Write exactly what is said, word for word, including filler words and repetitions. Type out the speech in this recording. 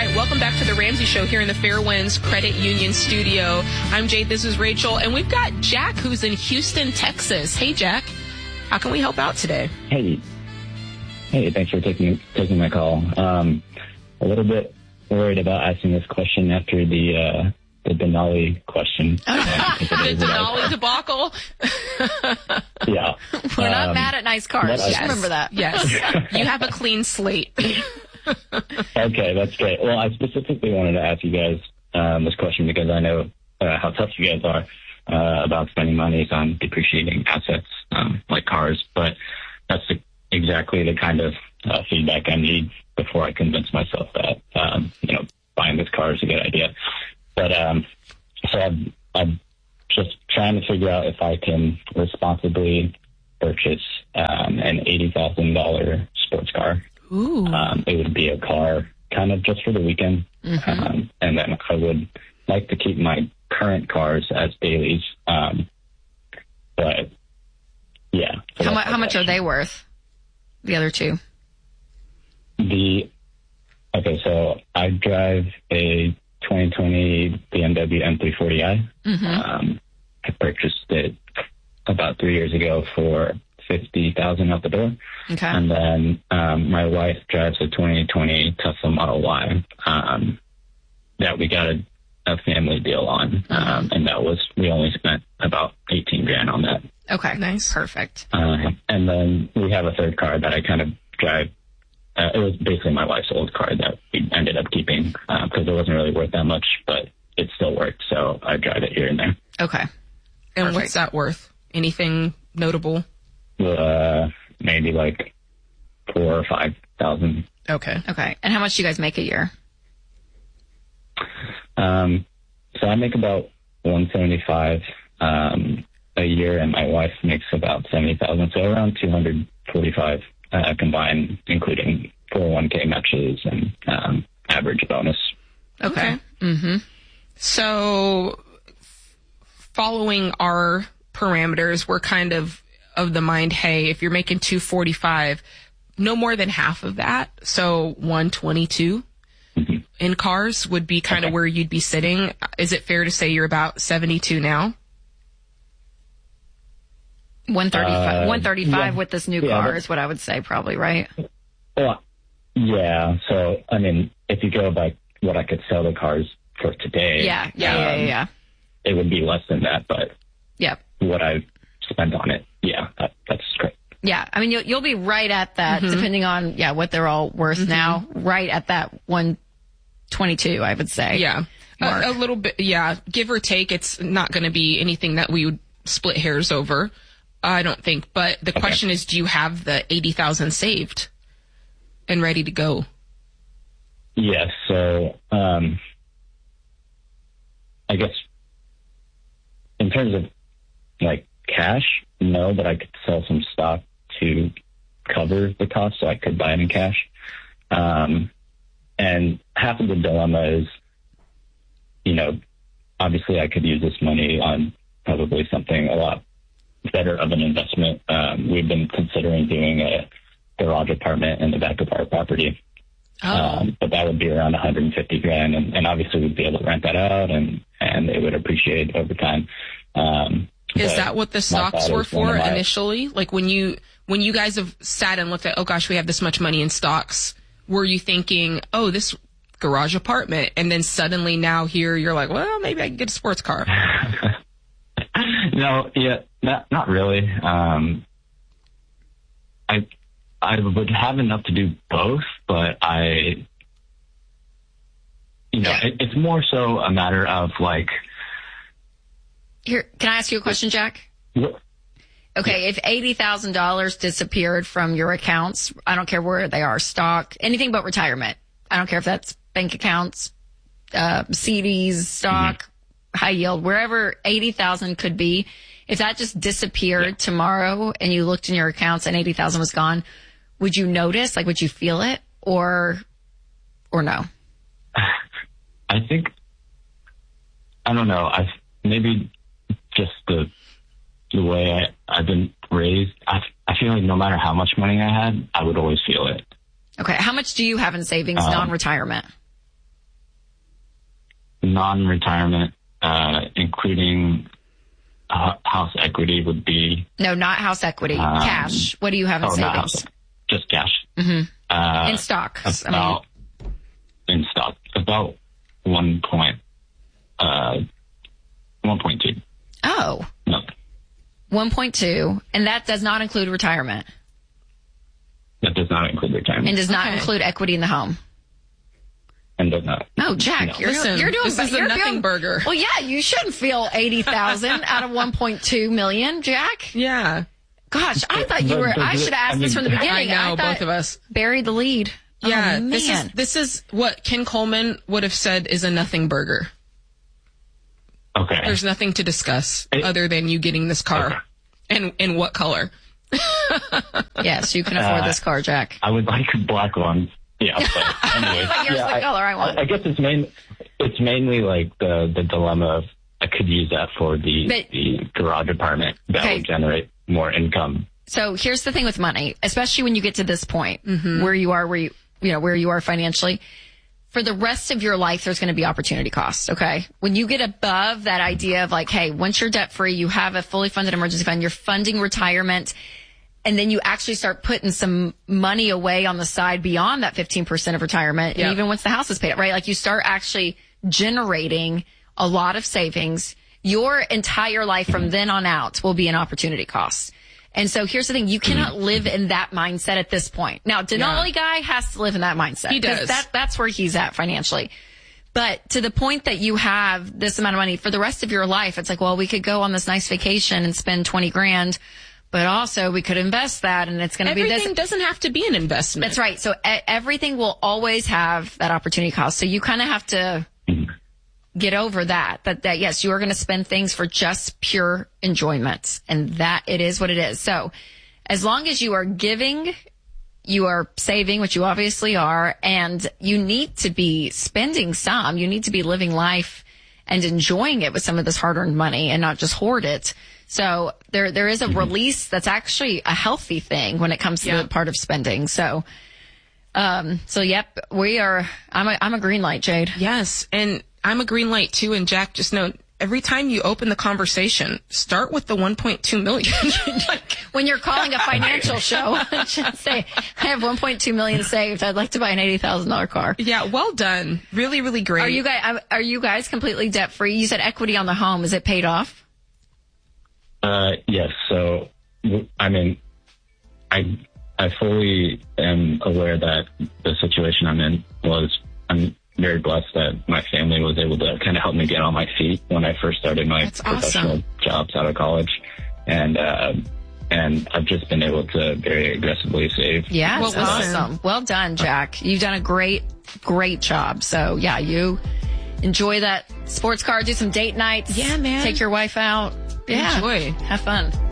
right, welcome back to the Ramsey Show here in the Fairwinds Credit Union studio. I'm Jade, this is Rachel, and we've got Jack who's in Houston, Texas. Hey, Jack, how can we help out today? Hey. Hey, thanks for taking taking my call. Um, a little bit worried about asking this question after the uh, the Denali question. The Denali debacle? Yeah. We're um, not mad at nice cars. Just yes. remember that. Yes. You have a clean slate. Okay, that's great. Well, I specifically wanted to ask you guys um, this question because I know uh, how tough you guys are uh, about spending money on depreciating assets um, like cars, but that's the, exactly the kind of uh, feedback I need before I convince myself that, um, you know, buying this car is a good idea. But um, so I'm, I'm just trying to figure out if I can responsibly purchase um, an eighty thousand dollars sports car. Ooh. Um, it would be a car kind of just for the weekend. Mm-hmm. Um, and then I would like to keep my current cars as dailies. Um, but yeah. So How, mu- how much are they worth? The other two? The, okay, so I drive a twenty twenty B M W M three forty i. Mm-hmm. Um, I purchased it about three years ago for fifty thousand out the door. Okay. And then um, my wife drives a twenty twenty Tesla Model Y um, that we got a, a family deal on, um, and that was we only spent about eighteen grand on that. Okay. Nice. Perfect. Uh, and then we have a third car that I kind of drive. Uh, it was basically my wife's old car that we ended up keeping because uh, it wasn't really worth that much, but it still worked, so I drive it here and there. Okay. And Perfect. what's that worth? Anything notable? Uh, maybe like four or five thousand. Okay. Okay. And how much do you guys make a year? Um, so I make about one seventy five um, a year, and my wife makes about seventy thousand. So around two hundred forty five uh, combined, including four oh one k matches and um, average bonus. Okay. Okay. Mm-hmm. So following our parameters, we're kind of of the mind, hey, if you're making two forty-five, no more than half of that, so one twenty-two Mm-hmm. in cars would be kind of Okay. where you'd be sitting. Is it fair to say you're about seventy-two now? one thirty-five, Uh, one thirty-five yeah. with this new Yeah, car but- is what I would say, probably, right? Well, yeah. So I mean, if you go by what I could sell the cars for today, Yeah. Yeah. Yeah. um, Yeah. yeah. it would be less than that. But Yep. what I spent on it, yeah, that, that's great. Yeah, I mean, you'll, you'll be right at that, Mm-hmm. depending on, yeah, what they're all worth now, right at that one twenty-two, I would say. Yeah. Mark. A, a little bit, yeah. Give or take, it's not going to be anything that we would split hairs over, I don't think. But the Okay. question is, do you have the eighty thousand saved and ready to go? Yes. So um, I guess in terms of like cash, no, but I could sell some stock to cover the cost, so I could buy it in cash. Um, and half of the dilemma is, you know, obviously I could use this money on probably something a lot better of an investment. Um, we've been considering doing a garage apartment in the back of our property. Oh. Um, but that would be around one hundred fifty grand, and, and obviously we'd be able to rent that out, and, and it would appreciate over time. Um, Is but that what the my stocks thought were is one for of my- initially? Like when you when you guys have sat and looked at, oh gosh, we have this much money in stocks, were you thinking, oh, this garage apartment, and then suddenly now here you're like, well, maybe I can get a sports car? No, yeah, not not really. Um, I I would have enough to do both, but I, you know, Yeah. it, it's more so a matter of like, Here, can I ask you a question, Jack? what, Okay, if eighty thousand dollars disappeared from your accounts, I don't care where they are, stock, anything but retirement. I don't care if that's bank accounts, uh, C Ds, stock, high yield, wherever eighty thousand could be. If that just disappeared tomorrow and you looked in your accounts and eighty thousand was gone, would you notice? Like, would you feel it, or, or no? I think, I don't know. I maybe just the the way I, I've been raised. I I feel like no matter how much money I had, I would always feel it. Okay, how much do you have in savings, Um, non-retirement? non-retirement, uh, including uh, house equity would be... No, not house equity. Um, cash. What do you have in oh, savings? not house, just cash. Mm-hmm. Uh, in stocks. About, I mean, in stock. About one point, uh, one point two. Oh. No. one point two. And that does not include retirement. That does not include retirement. And does not Okay. include equity in the home. And does not. Oh, Jack, No. you're, Listen, you're doing this is a you're nothing doing- burger. Well, yeah, you shouldn't feel eighty thousand out of one point two million, Jack. Yeah. Gosh, I thought you But- were, but- I should have asked I this mean- from the I beginning. know, thought both of us. buried the lead. Yeah, oh, this is man. this is what Ken Coleman would have said is a nothing burger. Okay. There's nothing to discuss It- other than you getting this car. Okay. And in what color? Yes, you can afford Uh, this car, Jack. I would like a black one. Yeah, but anyways. But here's yeah, the color I want. I guess it's main. It's mainly like the the dilemma of I could use that for the But- the garage apartment that Okay. would generate more income. So here's the thing with money, especially when you get to this point Mm-hmm. where you are, where you, you know, where you are financially. For the rest of your life, there's going to be opportunity costs. Okay. When you get above that idea of like, hey, once you're debt free, you have a fully funded emergency fund, you're funding retirement, and then you actually start putting some money away on the side beyond that fifteen percent of retirement. Yep. And even once the house is paid up, right? Like you start actually generating a lot of savings. Your entire life from then on out will be an opportunity cost. And so here's the thing. You cannot live in that mindset at this point. Now, Denali guy has to live in that mindset. He 'cause does. That, that's where he's at financially. But to the point that you have this amount of money for the rest of your life, it's like, well, we could go on this nice vacation and spend twenty grand, but also we could invest that and it's going to be this. Everything doesn't have to be an investment. That's right. So e- everything will always have that opportunity cost. So you kind of have to get over that, that, that yes, you are going to spend things for just pure enjoyment, and that it is what it is. So as long as you are giving, you are saving, which you obviously are, and you need to be spending some, you need to be living life and enjoying it with some of this hard-earned money and not just hoard it. So there, there is a release that's actually a healthy thing when it comes to Yeah. the part of spending. So, um, so yep, we are, I'm a, I'm a green light, Jade. Yes, and I'm a green light too. And Jack, just know every time you open the conversation, start with the one point two million. Like, When you're calling a financial show, just say, I have one point two million saved. I'd like to buy an eighty thousand dollars car. yeah, well done. Really, really great. Are you guys, are you guys completely debt free? You said equity on the home. Is it paid off? Uh, yes. So, w- I mean, I I fully am aware that the situation I'm in was. I'm very blessed that my family was able to kind of help me get on my feet when I first started my That's professional awesome. jobs out of college, and uh, and I've just been able to very aggressively save. Yeah, Well, that's listen. awesome. Well done, Jack. You've done a great, great job. So yeah, you enjoy that sports car, do some date nights. Yeah, man. Take your wife out. Yeah. Enjoy. Have fun.